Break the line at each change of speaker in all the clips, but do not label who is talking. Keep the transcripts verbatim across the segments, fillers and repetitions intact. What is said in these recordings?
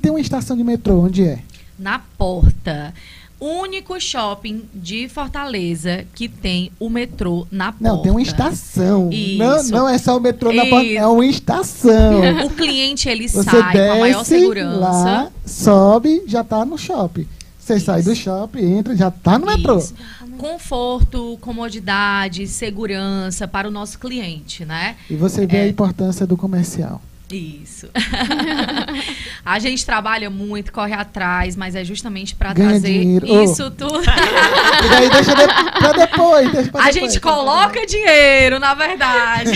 tem uma estação de metrô, onde é?
Na Porta. Único shopping de Fortaleza que tem o metrô na porta.
Não, tem uma estação. Não,
Isso.
não é só o metrô na
Isso.
porta, é uma estação.
O cliente, ele
Você
sai com a maior
desce
segurança.
lá, sobe, já tá no shopping. Você
Isso.
sai do shopping, entra, já tá no metrô.
Isso. Conforto, comodidade, segurança para o nosso cliente, né?
E você vê
É.
a importância do comercial.
Isso. A gente trabalha muito, corre atrás, mas é justamente para
Ganha
trazer
dinheiro. Oh.
isso tudo.
E daí deixa de, pra depois. Deixa pra
A
depois.
gente coloca dinheiro, na verdade.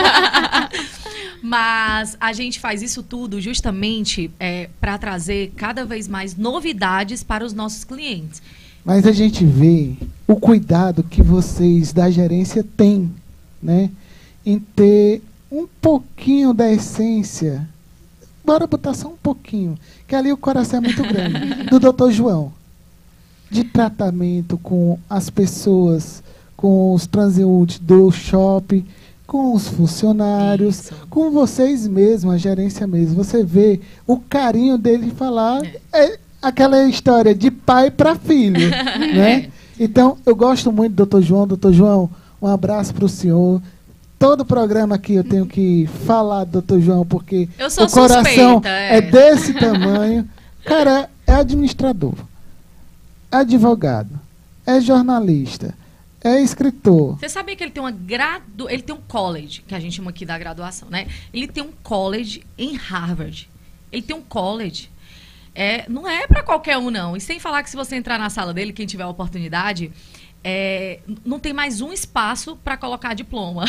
Mas a gente faz isso tudo justamente é, para trazer cada vez mais novidades para os nossos clientes.
Mas a gente vê o cuidado que vocês da gerência têm, né, em ter um pouquinho da essência, bora botar só um pouquinho, que ali o coração é muito grande, do doutor João, de tratamento com as pessoas, com os transeuntes do shopping, com os funcionários,
Isso.
com vocês mesmos, a gerência mesmo. Você vê o carinho dele falar, é aquela história de pai para filho, né? Então, eu gosto muito do doutor João. doutor João, um abraço para o senhor. Todo programa aqui eu tenho que falar do doutor João, porque
Eu sou
o coração
suspeita, é.
é desse tamanho. Cara, é administrador, é advogado, é jornalista, é escritor.
Você sabia que ele tem uma gradu... ele tem um college, que a gente chama aqui da graduação, né? Ele tem um college em Harvard. Ele tem um college. É, não é para qualquer um, não. E sem falar que se você entrar na sala dele, quem tiver a oportunidade, é, não tem mais um espaço para colocar diploma.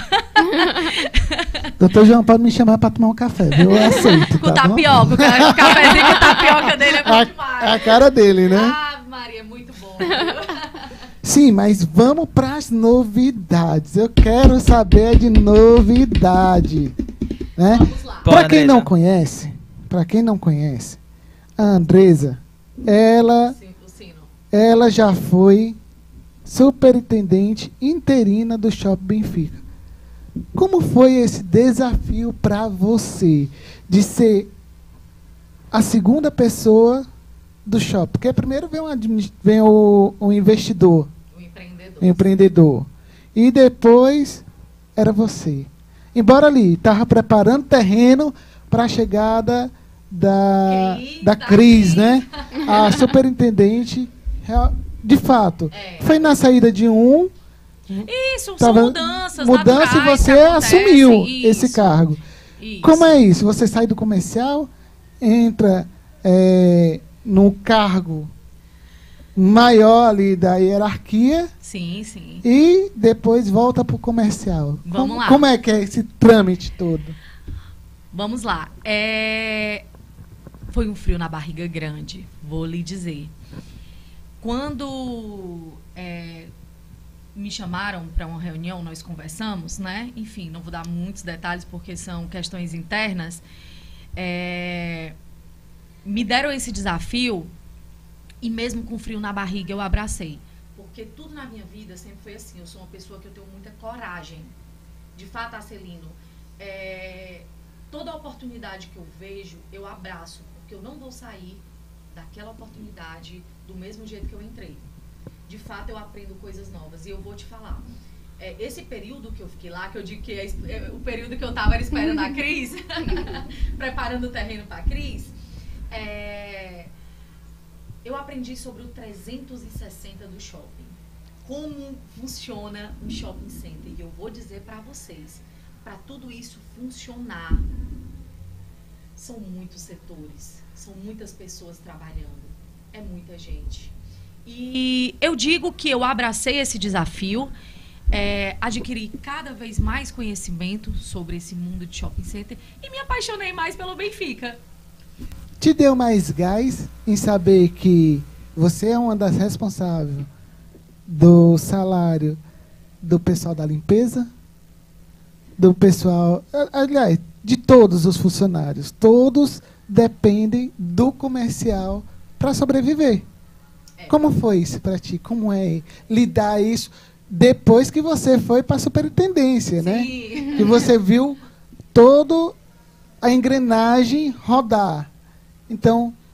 doutor João, pode me chamar para tomar um café, viu? Eu aceito.
Com
tá bom?
tapioca. O ca- o cafezinho com tapioca dele é bom
A,
demais.
a cara dele, né?
Ah, Maria, é muito bom.
Sim, mas vamos para as novidades. Eu quero saber de novidade, né?
Vamos lá.
Para
Bora,
quem não
Andresa.
conhece, para quem não conhece, a Andresa, ela,
Sim, o sino.
ela já foi superintendente interina do Shopping Benfica. Como foi esse desafio para você de ser a segunda pessoa do shopping? Porque primeiro vem, um adminis- vem o, o investidor,
O empreendedor.
o empreendedor, e depois era você. Embora ali estava preparando terreno para a chegada da
Cris,
da
da
Cris,
Cris.
né? A superintendente, real- de fato,
É.
foi na saída de um,
Isso,
Tá
são
vendo?
mudanças
mudança e
naturais
você
que acontecem.
assumiu
Isso,
esse cargo.
isso.
Como é isso? Você sai do comercial, entra é, no cargo maior ali da hierarquia
Sim, sim.
e depois volta para o comercial.
Vamos
como,
lá.
Como é que é esse trâmite todo?
Vamos lá. É... Foi um frio na barriga grande, vou lhe dizer. Quando é, me chamaram para uma reunião, nós conversamos, né? Enfim, não vou dar muitos detalhes porque são questões internas. É, me deram esse desafio e mesmo com frio na barriga eu abracei. Porque tudo na minha vida sempre foi assim. Eu sou uma pessoa que eu tenho muita coragem. De fato, Arcelino, é, toda oportunidade que eu vejo, eu abraço. Porque eu não vou sair daquela oportunidade do mesmo jeito que eu entrei. De fato, eu aprendo coisas novas. E eu vou te falar. É, esse período que eu fiquei lá, que eu digo que é, é, o período que eu estava esperando a Cris, preparando o terreno para a Cris, é, eu aprendi sobre o trezentos e sessenta do shopping. Como funciona um shopping center. E eu vou dizer para vocês, para tudo isso funcionar, são muitos setores, são muitas pessoas trabalhando, é muita gente. E eu digo que eu abracei esse desafio, é, adquiri cada vez mais conhecimento sobre esse mundo de shopping center e me apaixonei mais pelo Benfica.
Te deu mais gás em saber que você é uma das responsáveis do salário do pessoal da limpeza, do pessoal, aliás, de todos os funcionários. Todos dependem do comercial para sobreviver.
É.
Como foi isso para ti? Como é lidar isso depois que você foi para a superintendência, né?
Sim.
Que você viu toda a engrenagem rodar. Então,